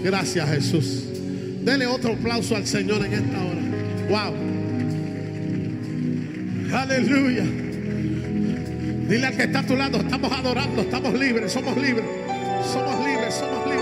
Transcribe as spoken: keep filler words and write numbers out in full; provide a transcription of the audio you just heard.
Gracias, Jesús. Dele otro aplauso al Señor en esta hora. Wow. Aleluya. Dile al que está a tu lado, estamos adorando, estamos libres, somos libres. Somos libres, somos libres.